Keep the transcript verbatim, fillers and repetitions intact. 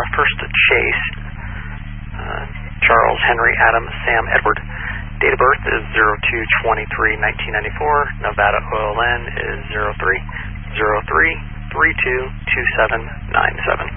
first Chase, uh, Charles Henry Adam Sam Edward. Date of birth is zero two twenty-three nineteen ninety-four. Nevada O L N is zero three zero three three two two seven nine seven.